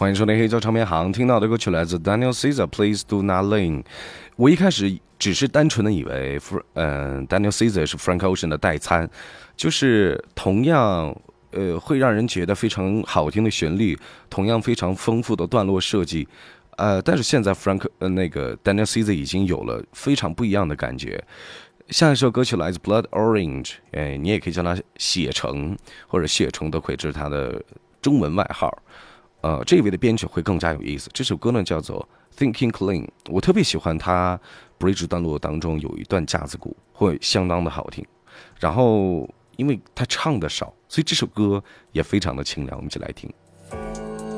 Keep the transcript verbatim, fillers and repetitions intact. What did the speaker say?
欢迎收听黑胶唱片行，听到的歌曲来自 Daniel Caesar，Please Do Not Lean。我一开始只是单纯的以为，嗯、呃、，Daniel Caesar 是 Frank Ocean 的代餐，就是同样，呃，会让人觉得非常好听的旋律，同样非常丰富的段落设计，呃，但是现在 Frank 呃那个 Daniel Caesar 已经有了非常不一样的感觉。下一首歌曲来自 Blood Orange， 哎，你也可以叫它血橙或者血虫都可以，这是它的中文外号。呃，这一位的编曲会更加有意思。这首歌呢叫做 Thinking Clean， 我特别喜欢它 bridge 段落当中有一段架子鼓，会相当的好听。然后因为他唱的少，所以这首歌也非常的清凉，我们一起来听。